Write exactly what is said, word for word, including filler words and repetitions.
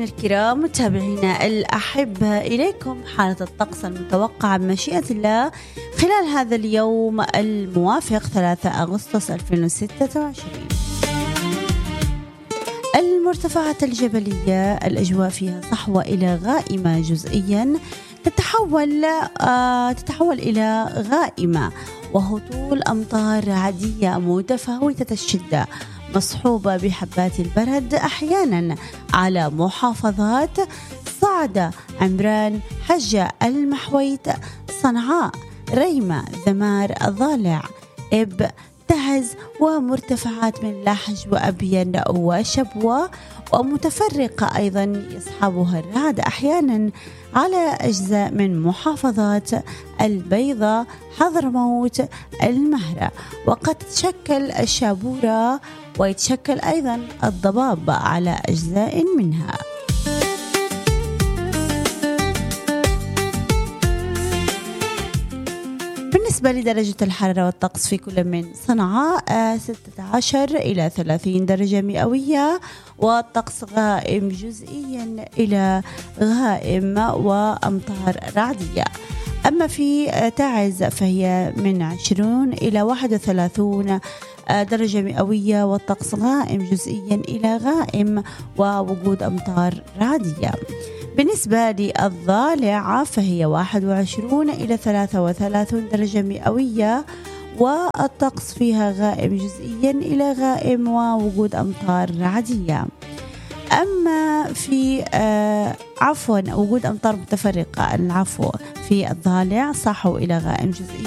الكرام متابعينا الأحبة، إليكم حالة الطقس المتوقعة بمشيئة الله خلال هذا اليوم الموافق ثلاثة أغسطس ألفين وستة وعشرين. المرتفعات الجبلية الأجواء فيها صحوة إلى غائمة جزئيا، تتحول آه تتحول إلى غائمة وهطول أمطار عادية متفاوتة الشدة مصحوبة بحبات البرد أحيانا على محافظات صعدة، عمران، حجة، المحويت، صنعاء، ريمة، ذمار، ضالع، إب، تعز، ومرتفعات من لحج وأبين وشبوة، ومتفرقة أيضا يصحبها الرعد أحيانا على أجزاء من محافظات البيضاء، حضرموت، المهرة، وقد تشكل الشابورة ويتشكل أيضا الضباب على أجزاء منها. بالنسبة لدرجة الحرارة والطقس في كل من صنعاء ستة عشر إلى ثلاثين درجة مئوية، والطقس غائم جزئيا إلى غائم وأمطار رعدية. أما في تعز فهي من عشرين إلى واحد وثلاثين درجة مئوية، والطقس غائم جزئيا إلى غائم ووجود أمطار رعدية. بالنسبة للضالع فهي واحد وعشرين إلى ثلاثة وثلاثين درجة مئوية، والطقس فيها غائم جزئيا إلى غائم ووجود أمطار رعدية. أما في آه عفوا وجود أمطار متفرقة، العفو في الضالع صحو إلى غائم جزئيا